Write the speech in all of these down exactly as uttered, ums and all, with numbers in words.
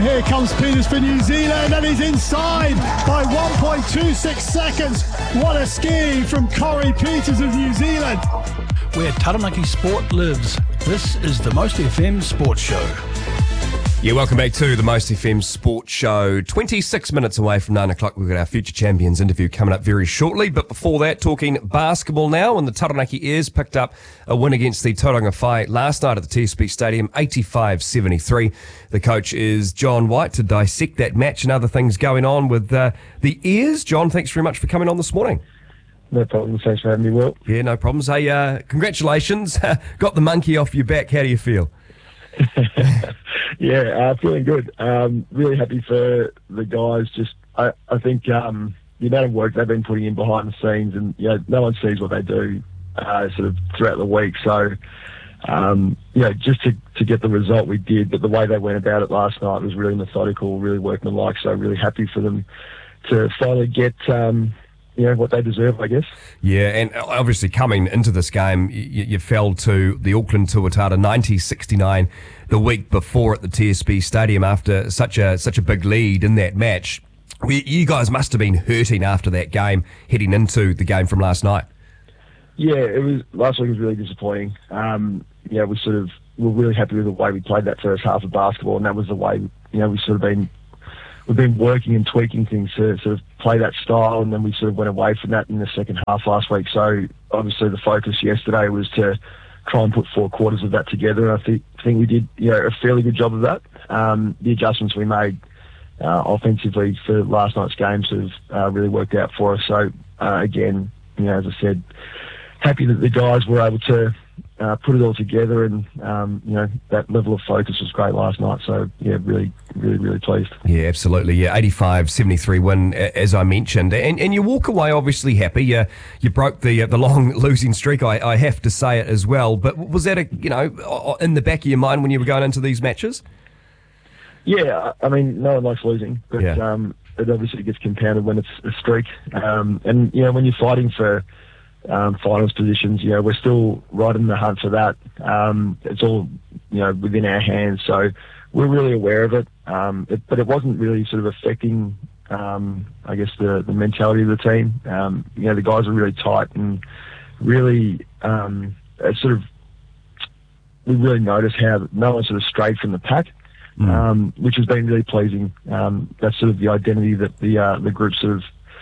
here comes Peters for New Zealand, and he's inside by one point two six seconds. What a ski from Corey Peters of New Zealand. Where Taranaki sport lives, this is the Most F M Sports Show. Yeah, welcome back to the Most F M Sports Show. twenty-six minutes away from nine o'clock, we've got our Future Champions interview coming up very shortly. But before that, talking basketball now, and the Taranaki Airs picked up a win against the Tauranga Whai last night at the T S B Stadium, eighty-five seventy-three. The coach is John White to dissect that match and other things going on with uh, the Airs. John, thanks very much for coming on this morning. No problem. Thanks for having me, Will. Yeah, no problems. Hey, uh, congratulations. Got the monkey off your back. How do you feel? yeah, uh, feeling good. Um, really happy for the guys. Just, I, I think um, the amount of work they've been putting in behind the scenes, and you know, no one sees what they do uh, sort of throughout the week. So, um, you know, just to, to get the result we did, but the way they went about it last night was really methodical, really workmanlike. So, really happy for them to finally get. Um, You know, what they deserve, I guess. Yeah, and obviously coming into this game, you, you fell to the Auckland Tuatara ninety sixty-nine the week before at the T S B Stadium after such a such a big lead in that match. We, you guys must have been hurting after that game, heading into the game from last night. Yeah, it was. Last week was really disappointing. Um, yeah, we sort of were really happy with the way we played that first half of basketball, and that was the way, you know, we sort of been. We've been working and tweaking things to sort of play that style, and then we sort of went away from that in the second half last week. So obviously the focus yesterday was to try and put four quarters of that together. And I think, think we did, you know, a fairly good job of that. Um, the adjustments we made uh, offensively for last night's game sort of uh, really worked out for us. So uh, again, you know, as I said, happy that the guys were able to Uh, put it all together, and um, you know, that level of focus was great last night. So yeah, really, really, really pleased. Yeah, absolutely. Yeah, eighty-five seventy-three win, as I mentioned, and and you walk away obviously happy. You you broke the uh, the long losing streak. I, I have to say it as well. But was that a you know in the back of your mind when you were going into these matches? Yeah, I mean, no one likes losing, but yeah. um, it obviously gets compounded when it's a streak. Um, and you know, when you're fighting for Um, finals positions, you know, we're still right in the hunt for that. Um, it's all, you know, within our hands, so we're really aware of it. Um, it but it wasn't really sort of affecting, um, I guess, the, the mentality of the team. Um, you know, the guys are really tight and really um, it's sort of, we really noticed how no one sort of strayed from the pack, mm. um, which has been really pleasing. Um, that's sort of the identity that the uh, the group sort of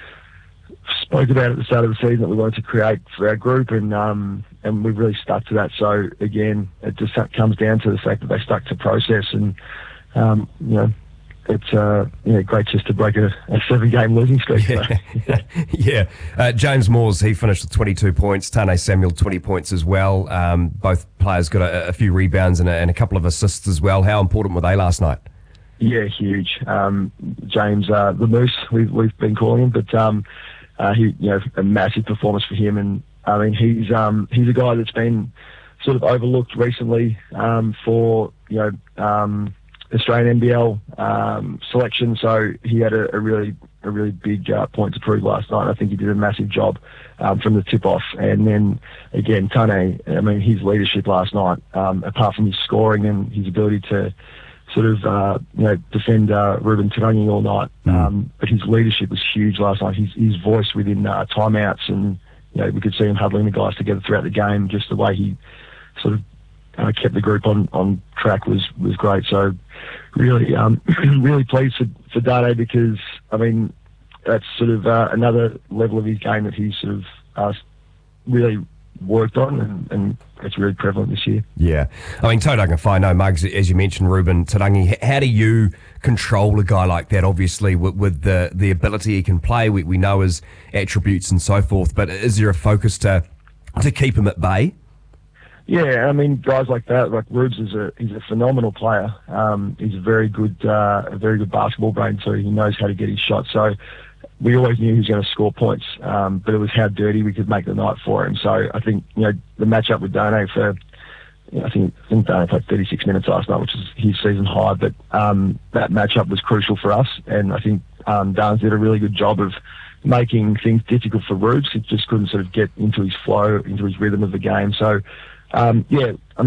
spoke about at the start of the season that we wanted to create for our group, and um, and we've really stuck to that. So again, it just comes down to the fact that they stuck to process, and um, you know, it's uh, you know, great just to break a, a seven-game losing streak. Yeah, so. yeah. Uh, James Moores, he finished with twenty-two points. Tane Samuel, twenty points as well. Um, both players got a, a few rebounds and a, and a couple of assists as well. How important were they last night? Yeah, huge. Um, James, uh, the Moose, we've we've been calling him, but. Um, Uh, he, you know, a massive performance for him, and I mean, he's um, he's a guy that's been sort of overlooked recently um, for you know um, Australian N B L um, selection. So he had a, a really a really big uh, point to prove last night. I think he did a massive job um, from the tip off, and then again, Tane. I mean, his leadership last night, um, apart from his scoring and his ability to sort of, uh, you know, defend uh, Ruben Tarangi all night. Mm. Um, but his leadership was huge last night. His, his voice within uh, timeouts, and, you know, we could see him huddling the guys together throughout the game. Just the way he sort of uh, kept the group on, on track was, was great. So really, um, really pleased for, for Dane, because, I mean, that's sort of uh, another level of his game that he's sort of uh, really worked on, and, and it's really prevalent this year. Yeah. I mean, Tauranga Whai, no mugs, as you mentioned, Ruben Tarangi. How do you control a guy like that, obviously, with, with the, the ability he can play? We, we know his attributes and so forth, but is there a focus to to keep him at bay? Yeah, I mean, guys like that, like Rubes is a he's a phenomenal player. Um, he's a very good, uh, a very good basketball brain too. He knows how to get his shot. So we always knew he was going to score points, um, but it was how dirty we could make the night for him. So I think, you know, the matchup with Dane for, you know, I think, I think Dane played thirty-six minutes last night, which is his season high, but um, that matchup was crucial for us, and I think um, Dane's did a really good job of making things difficult for Rubes. He just couldn't sort of get into his flow, into his rhythm of the game. So, um, yeah, I mean,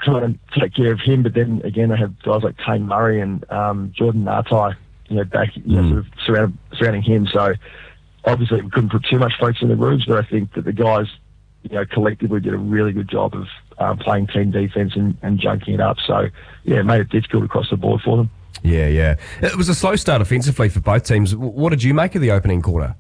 trying to take care of him. But then again, they have guys like Kane Murray and um, Jordan Nartai, you know, back, you know, Mm. sort of surround, surrounding him. So obviously we couldn't put too much focus in the Roos, but I think that the guys, you know, collectively did a really good job of um, playing team defence and, and junking it up. So yeah, it made it difficult across the board for them. Yeah, yeah. It was a slow start offensively for both teams. W- What did you make of the opening quarter?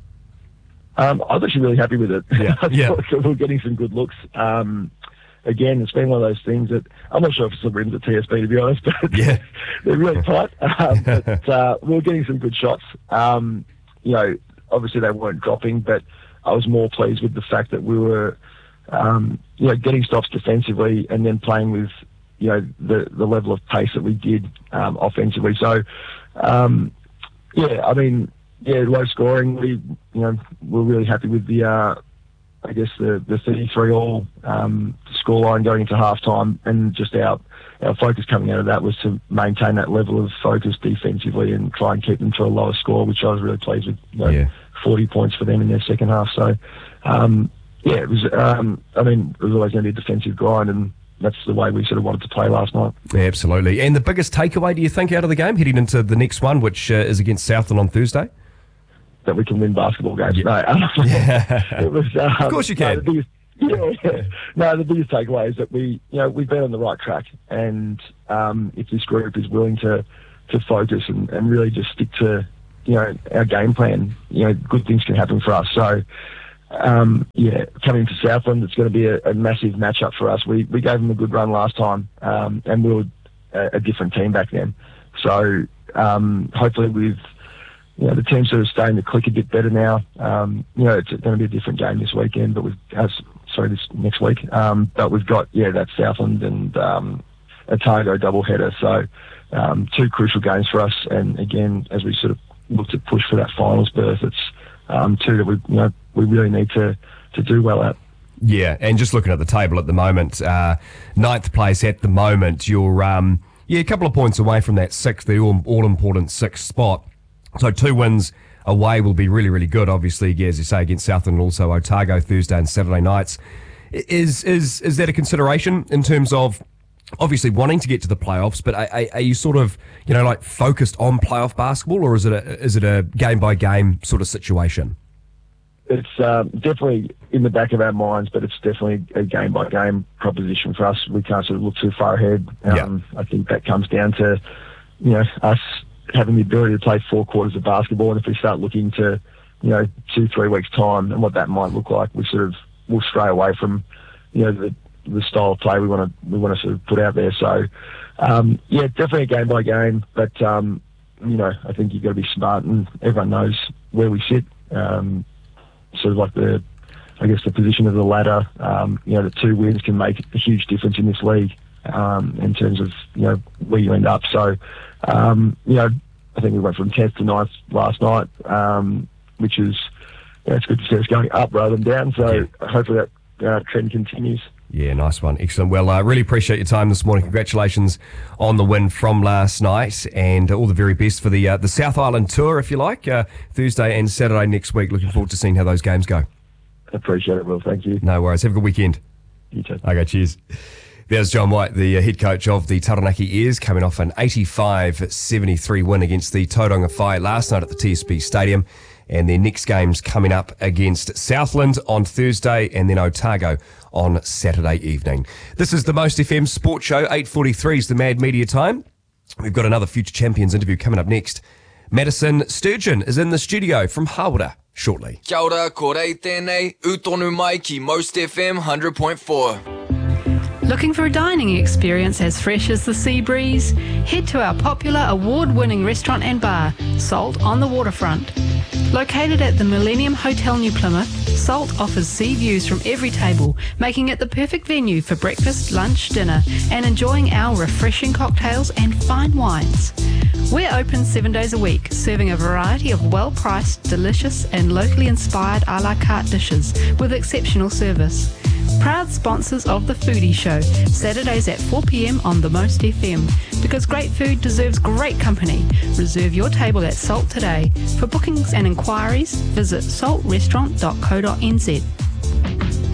Um, I was actually really happy with it. Yeah, I yeah. thought that we were getting some good looks. Um, again, it's been one of those things that I'm not sure if it's the rims at T S B, to be honest, but Yeah. they're really tight. Um, but uh, we were getting some good shots. Um, you know, obviously they weren't dropping, but I was more pleased with the fact that we were, um, you know, getting stops defensively and then playing with, you know, the the level of pace that we did um, offensively. So, um, yeah, I mean, yeah, low scoring. We, you know, we're really happy with the, uh, I guess the the thirty-three all um, scoreline going into halftime, and just our our focus coming out of that was to maintain that level of focus defensively and try and keep them to a lower score, which I was really pleased with. You know, Yeah. forty points for them in their second half. So, um, yeah, it was. Um, I mean, it was always going to be a defensive grind, and that's the way we sort of wanted to play last night. Yeah, absolutely. And the biggest takeaway, do you think, out of the game, heading into the next one, which uh, is against Southland on Thursday? That we can win basketball games. Yeah. No, it was. Um, Of course you can. No, the biggest, yeah, yeah. No, the biggest takeaway is that we, you know, we've been on the right track, and um, if this group is willing to to focus and, and really just stick to, you know, our game plan, you know, good things can happen for us. So, um, yeah, coming to Southland, it's going to be a, a massive matchup for us. We we gave them a good run last time, um, and we were a, a different team back then. So, um, hopefully with, you know, the team's sort of starting to click a bit better now. Um, you know, it's going to be a different game this weekend, but we've, uh, sorry, this next week. Um, but we've got, yeah, that Southland and um, Otago doubleheader. So, um, two crucial games for us. And again, as we sort of look to push for that finals berth, it's um, two that we, you know, we really need to, to do well at. Yeah, and just looking at the table at the moment, uh, ninth place at the moment, you're um, yeah, a couple of points away from that sixth, the all, all-important sixth spot. So two wins away will be really, really good, obviously, as you say, against Southland and also Otago Thursday and Saturday nights. Is is is that a consideration in terms of obviously wanting to get to the playoffs, but are, are you sort of, you know, like focused on playoff basketball, or is it a, is it a game-by-game sort of situation? It's um, definitely in the back of our minds, but it's definitely a game-by-game proposition for us. We can't sort of look too far ahead. Um, yeah. I think that comes down to, you know, us having the ability to play four quarters of basketball, and if we start looking to, you know, two, three weeks' time and what that might look like, we sort of will stray away from, you know, the the style of play we want to we want to sort of put out there. So, um, yeah, definitely a game by game, but um, you know, I think you've got to be smart, and everyone knows where we sit. Um, sort of like the, I guess the position of the ladder. Um, you know, the two wins can make a huge difference in this league um, in terms of, you know, where you end up. So. Um, you know, I think we went from tenth to ninth last night, um, which is, you know, it's good to see us going up rather than down. So yeah. hopefully that uh, trend continues. Yeah, nice one. Excellent. Well, I uh, really appreciate your time this morning. Congratulations on the win from last night, and all the very best for the uh, the South Island tour, if you like, uh, Thursday and Saturday next week. Looking forward to seeing how those games go. Appreciate it, Will. Thank you. No worries. Have a good weekend. You too. Okay, cheers. There's John White, the head coach of the Taranaki Airs, coming off an eighty-five seventy-three win against the Tauranga Whai last night at the T S B Stadium. And their next game's coming up against Southland on Thursday and then Otago on Saturday evening. This is the Most F M Sports Show. eight forty-three is the Mad Media time. We've got another Future Champions interview coming up next. Madison Sturgeon is in the studio from Hawera shortly. Kia ora, ko rei tēnei, utonu mai ki Most F M one hundred point four. Looking for a dining experience as fresh as the sea breeze? Head to our popular award-winning restaurant and bar, Salt on the Waterfront. Located at the Millennium Hotel New Plymouth, Salt offers sea views from every table, making it the perfect venue for breakfast, lunch, dinner, and enjoying our refreshing cocktails and fine wines. We're open seven days a week, serving a variety of well-priced, delicious, and locally inspired a la carte dishes with exceptional service. Proud sponsors of The Foodie Show, Saturdays at four p.m. on the Most F M. Because great food deserves great company. Reserve your table at Salt today. For bookings and inquiries, visit salt restaurant dot co dot n z.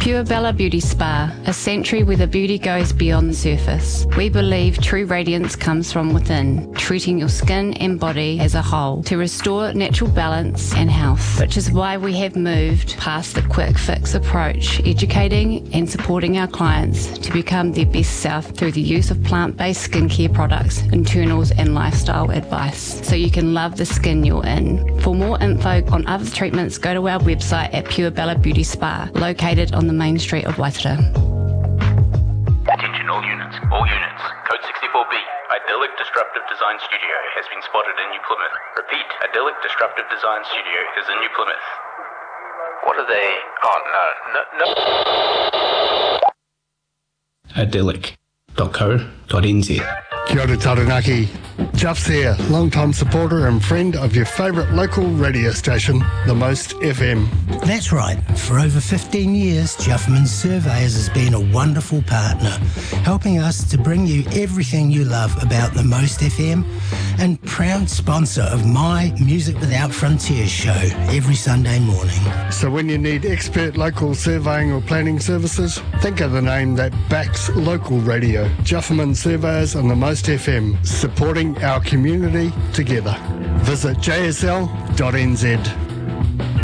Pure Bella Beauty Spa, a sanctuary where the beauty goes beyond the surface. We believe true radiance comes from within, treating your skin and body as a whole to restore natural balance and health, which is why we have moved past the quick fix approach, educating and supporting our clients to become their best self through the use of plant-based skincare products, internals and lifestyle advice, so you can love the skin you're in. For more info on other treatments, go to our website at Pure Bella Beauty Spa, located on the main street of Waitara. Attention all units, all units. Code sixty-four B. Idyllic Disruptive Design Studio has been spotted in New Plymouth. Repeat, Idyllic Disruptive Design Studio is in New Plymouth. What are they? Oh, no, no, no. idyllic dot co dot n z. Kia ora Taranaki. Juff's here, long-time supporter and friend of your favourite local radio station, The Most F M. That's right. For over fifteen years, Jufferman Surveyors has been a wonderful partner, helping us to bring you everything you love about The Most F M, and proud sponsor of my Music Without Frontiers show every Sunday morning. So when you need expert local surveying or planning services, think of the name that backs local radio. Jufferman Surveyors and The Most F M, supporting our community together. Visit j s l dot n z.